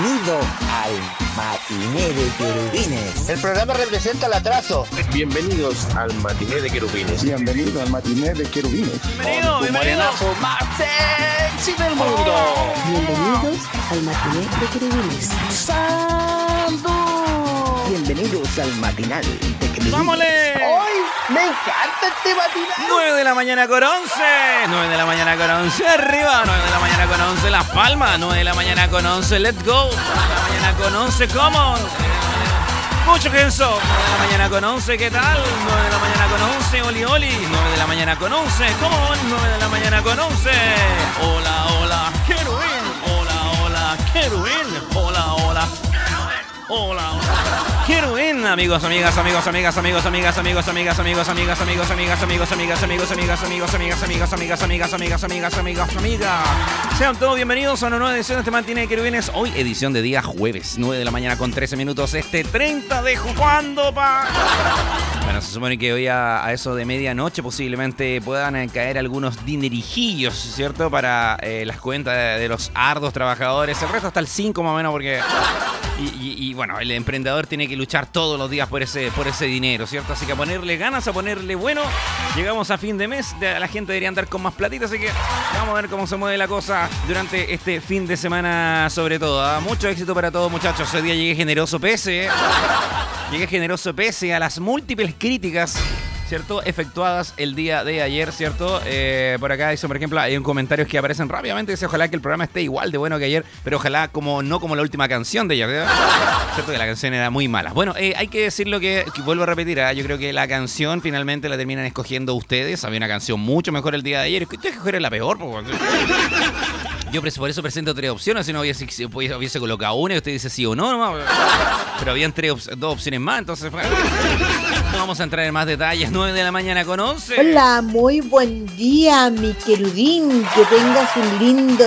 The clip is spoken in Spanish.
Bienvenido al Matiné de Querubines. El programa representa el atraso. Bienvenidos al Matiné de Querubines. Bienvenido al Matiné de Querubines. Bienvenido, bienvenido. Más sexy del mundo. Bienvenidos al Matiné de Querubines. ¡Santo! Bienvenidos al Matinal de Querubines. ¡Vámonos! ¡Hoy me encanta este matinal! 9 de la mañana con 11. 9 de la mañana con 11 arriba. 9 de la mañana con 11 Las Palmas. 9 de la mañana con 11 Let's Go. 9 de la mañana con 11 Common. Mucho Genso. 9 de la mañana con 11 ¿qué tal? 9 de la mañana con 11 Oli Oli. 9 de la mañana con 11 Common. 9 de la mañana con 11 Hola, hola, Querubín. Hola, hola, Querubín. Hola, hola. Hola, Querubín, amigos, amigas, amigos, amigas, amigos, amigas, amigos, amigas, amigos, amigas, amigos, amigas, amigos, amigas, amigos, amigas, amigos, amigas, amigas, amigas, amigas, amigas, amigas, amigas, amigas. Sean todos bienvenidos a una nueva edición de este Matiné de Querubines. Hoy edición de día jueves, 9 de la mañana con 13 minutos, 30 de ¿cuándo, pa? Bueno, se supone que hoy a eso de medianoche posiblemente puedan caer algunos dinerijillos, ¿cierto? Para las cuentas de los arduos trabajadores. El resto hasta el 5 más o menos porque... Y bueno, el emprendedor tiene que luchar todos los días por ese dinero, ¿cierto? Así que a ponerle ganas, a ponerle bueno. Llegamos a fin de mes, la gente debería andar con más platita, así que vamos a ver cómo se mueve la cosa durante este fin de semana sobre todo, ¿eh? Mucho éxito para todos, muchachos. Hoy día llegué generoso pese a las múltiples críticas, ¿cierto? Efectuadas el día de ayer, ¿cierto? Por acá dice, por ejemplo, hay un comentario que aparecen rápidamente, dice, ojalá que el programa esté igual de bueno que ayer, pero ojalá no como la última canción de ayer, ¿verdad? ¿Cierto? Que la canción era muy mala. Bueno, hay que decirlo que vuelvo a repetir, ¿eh? Yo creo que la canción finalmente la terminan escogiendo ustedes. Había una canción mucho mejor el día de ayer. Ustedes escogieron la peor, yo por eso presento 3 opciones, si no hubiese colocado una y usted dice sí o no, nomás. Pero habían 2 opciones más, entonces no vamos a entrar en más detalles. 9 de la mañana con 11. Hola, muy buen día, mi querubín. Que tengas un lindo